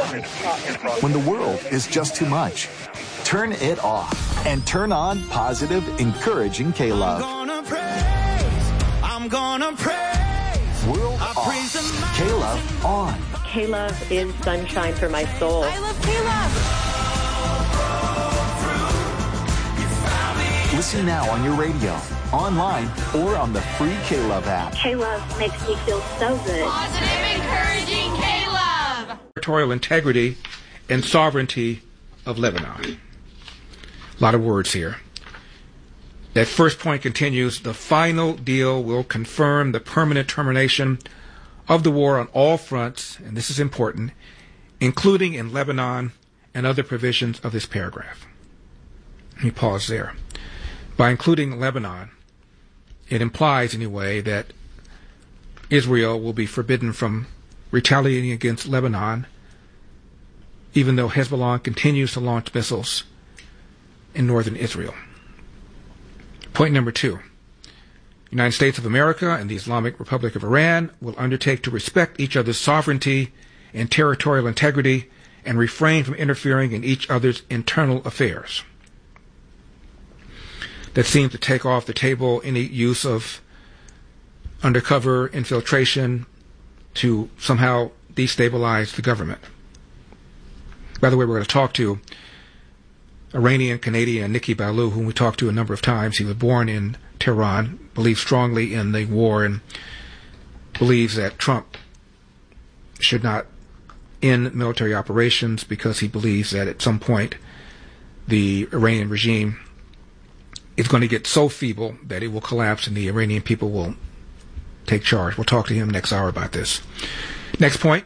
When the world is just too much, turn it off and turn on positive, encouraging K-Love. I'm gonna praise. World off. K-Love on. K-Love is sunshine for my soul. I love K-Love. Listen now on your radio, online, or on the free K-Love app. K-Love makes me feel so good. Positive, encouraging K-Love. Territorial integrity and sovereignty of Lebanon. A lot of words here. That first point continues, the final deal will confirm the permanent termination of the war on all fronts, and this is important, including in Lebanon and other provisions of this paragraph. Let me pause there. By including Lebanon, it implies anyway that Israel will be forbidden from retaliating against Lebanon, even though Hezbollah continues to launch missiles in northern Israel. Point number 2. The United States of America and the Islamic Republic of Iran will undertake to respect each other's sovereignty and territorial integrity and refrain from interfering in each other's internal affairs. That seems to take off the table any use of undercover infiltration to somehow destabilize the government. By the way, we're going to talk to Iranian-Canadian Nikki Ballou, whom we talked to a number of times. He was born in Tehran, believes strongly in the war, and believes that Trump should not end military operations because he believes that at some point the Iranian regime is going to get so feeble that it will collapse and the Iranian people will take charge. We'll talk to him next hour about this. Next point.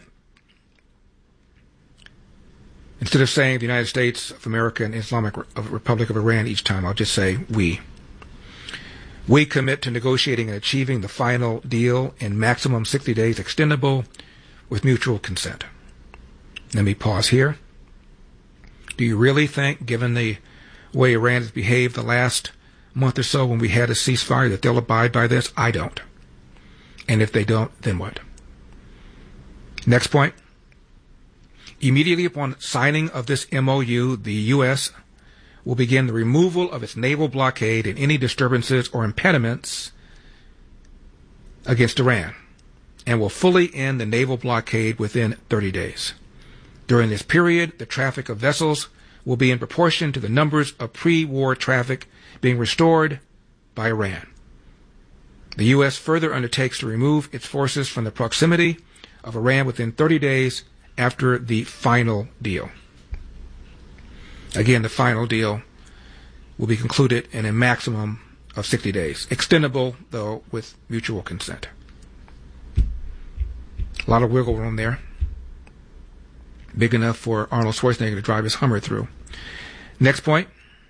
Instead of saying the United States of America and Islamic Republic of Iran each time, I'll just say we. We commit to negotiating and achieving the final deal in maximum 60 days extendable with mutual consent. Let me pause here. Do you really think, given the way Iran has behaved the last month or so when we had a ceasefire, that they'll abide by this? I don't. And if they don't, then what? Next point. Immediately upon signing of this MOU, the U.S. will begin the removal of its naval blockade and any disturbances or impediments against Iran, and will fully end the naval blockade within 30 days. During this period, the traffic of vessels will be in proportion to the numbers of pre-war traffic being restored by Iran. The U.S. further undertakes to remove its forces from the proximity of Iran within 30 days after the final deal. Again, the final deal will be concluded in a maximum of 60 days, extendable, though, with mutual consent. A lot of wiggle room there. Big enough for Arnold Schwarzenegger to drive his Hummer through. Next point.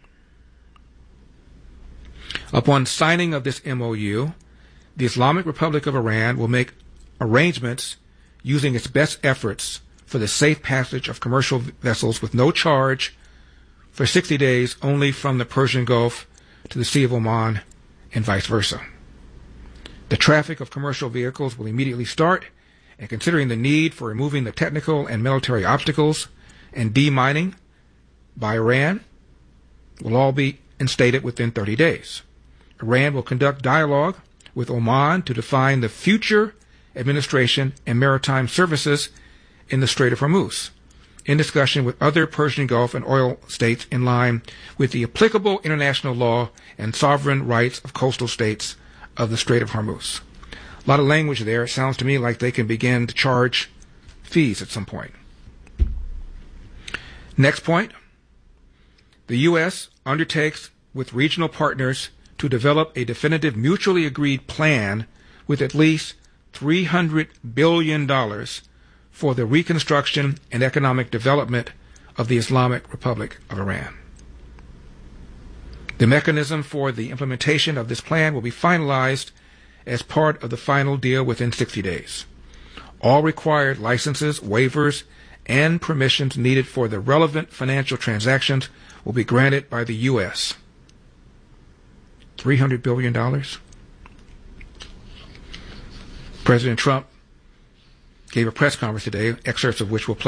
Upon signing of this MOU, the Islamic Republic of Iran will make arrangements using its best efforts for the safe passage of commercial vessels with no charge for 60 days only from the Persian Gulf to the Sea of Oman and vice versa. The traffic of commercial vehicles will immediately start, and considering the need for removing the technical and military obstacles and demining by Iran, will all be instated within 30 days. Iran will conduct dialogue with Oman to define the future administration and maritime services in the Strait of Hormuz, in discussion with other Persian Gulf and oil states in line with the applicable international law and sovereign rights of coastal states of the Strait of Hormuz. A lot of language there. It sounds to me like they can begin to charge fees at some point. Next point. The U.S. undertakes with regional partners to develop a definitive mutually agreed plan with at least $300 billion for the reconstruction and economic development of the Islamic Republic of Iran. The mechanism for the implementation of this plan will be finalized as part of the final deal within 60 days. All required licenses, waivers, and permissions needed for the relevant financial transactions will be granted by the U.S. $300 billion? President Trump gave a press conference today, excerpts of which will play